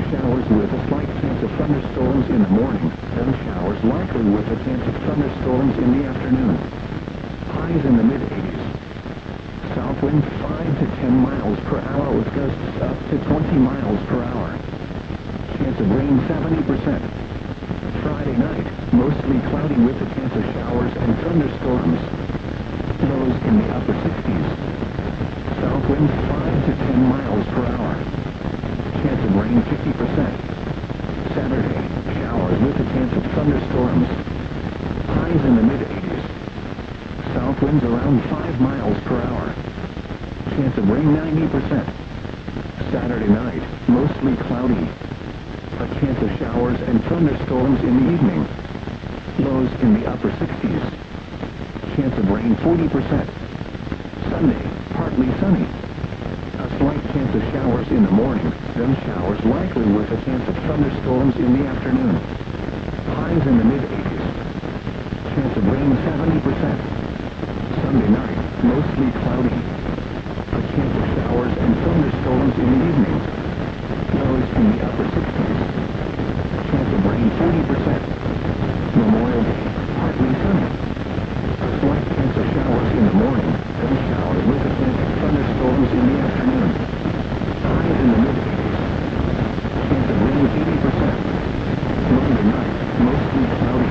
Showers with a slight chance of thunderstorms in the morning, then showers likely with a chance of thunderstorms in the afternoon. Highs in the mid-80s. South winds 5 to 10 miles per hour with gusts up to 20 miles per hour. Chance of rain 70%. Friday night, mostly cloudy with a chance of showers and thunderstorms. Lows in the upper 60s. South winds 5 to 10 miles per hour. Chance of rain 50%. Saturday, showers with a chance of thunderstorms. Highs in the mid-80s. South winds around 5 miles per hour. Chance of rain 90%. Saturday night, mostly cloudy. A chance of showers and thunderstorms in the evening. Lows in the upper 60s. Chance of rain 40%. Sunday, partly sunny. A slight chance of showers in the morning, then showers likely with a chance of thunderstorms in the afternoon. Highs in the mid-80s. Chance of rain 70%. Sunday night, mostly cloudy. A chance of showers and thunderstorms in the evening. Lows in the upper 60s. Chance of rain 40%. Memorial Day, partly sunny. A slight chance of showers in the morning, then showers with a chance of thunderstorms in the afternoon. Highs in the mid-80s. Chance of rain 80%. Monday night, mostly cloudy.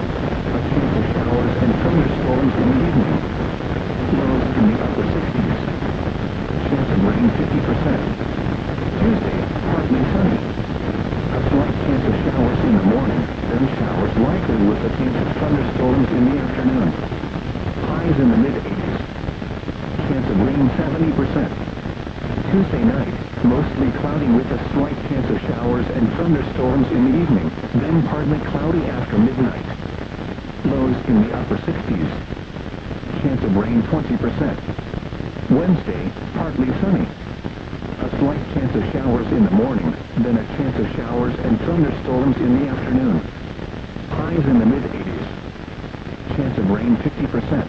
A chance of showers and thunderstorms in the evening. Lows in the upper 60s. Chance of rain 50%. Tuesday, partly sunny. A slight chance of showers in the morning, then showers likely with a chance of thunderstorms in the afternoon. Highs in the mid-80s. Chance of rain 70%. Tuesday night, mostly cloudy with a slight chance of showers and thunderstorms in the evening, then partly cloudy after midnight. Lows in the upper 60s. Chance of rain 20%. Wednesday, partly sunny. A slight chance of showers in the morning, then a chance of showers and thunderstorms in the afternoon. Highs in the mid-80s. Chance of rain 50%.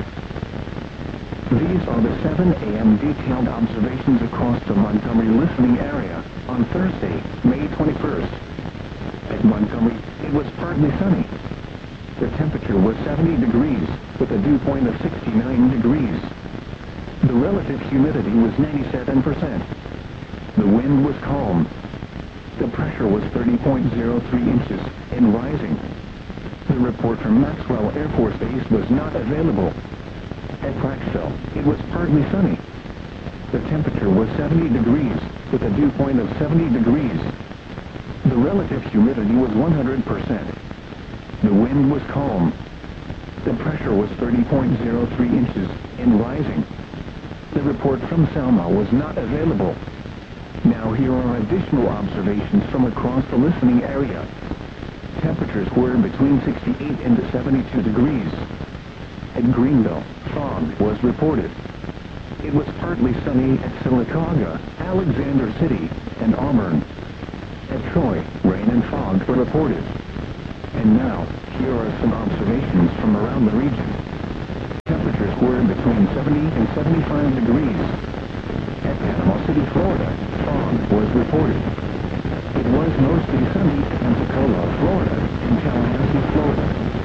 These are the 7 a.m. detailed observations across the Montgomery listening area on Thursday, May 21st. At Montgomery, it was partly sunny. The temperature was 70 degrees, with a dew point of 69 degrees. The relative humidity was 97%. The wind was calm. The pressure was 30.03 inches and rising. The report from Maxwell Air Force Base was not available. At Clarksville, it was partly sunny. The temperature was 70 degrees, with a dew point of 70 degrees. The relative humidity was 100%. The wind was calm. The pressure was 30.03 inches and rising. The report from Selma was not available. Now here are additional observations from across the listening area. Temperatures were between 68 and 72 degrees. At Greenville, fog was reported. It was partly sunny at Sylacauga, Alexander City, and Auburn. At Troy, rain and fog were reported. And now, here are some observations from around the region. Temperatures were between 70 and 75 degrees. At Panama City, Florida, fog was reported. It was mostly sunny at Pensacola, Florida, and Tallahassee, Florida.